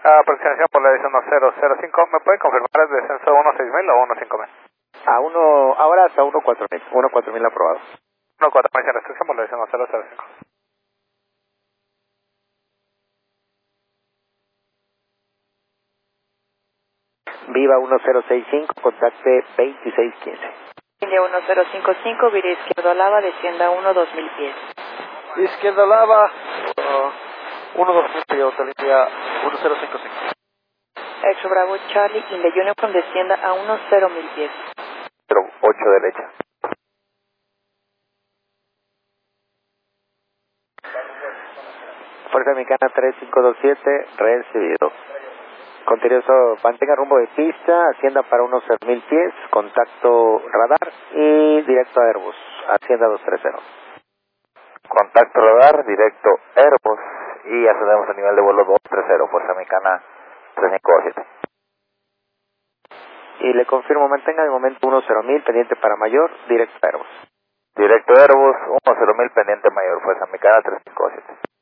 Aproximación por la edición 1005. ¿Me puede confirmar el descenso 16000 o 15000? Ahora hasta 14000. 14000 aprobado. 14000 sin restricción por la edición 1005. Viva 1065, contacte 2615. India 1055, vire izquierdo Lava, descienda 2000 pies. Izquierda Lava, 12000 pies, línea 1055. Exo Bravo Charlie, India Uniform, descienda a 10.000 pies. 08 derecha. Fuerza Mexicana 3527, recibido. Continuoso, mantenga rumbo de pista, ascienda para unos 6000 pies, contacto radar y directo a Airbus, ascienda 230. Contacto radar, directo Airbus y ascendemos a nivel de vuelo 230, Fuerza Mexicana 3527. Y le confirmo, mantenga de momento 10.000, pendiente para mayor, directo a Airbus. Directo Airbus, 10.000 pendiente mayor, Fuerza Mexicana 3527.